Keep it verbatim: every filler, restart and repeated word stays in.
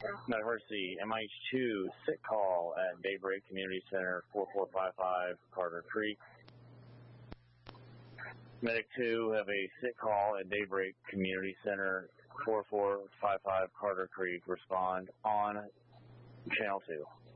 Emergency M I H two, sick call at Daybreak Community Center, four four five five Carter Creek. Medic two, have a sick call at Daybreak Community Center, four four five five Carter Creek. Respond on channel two.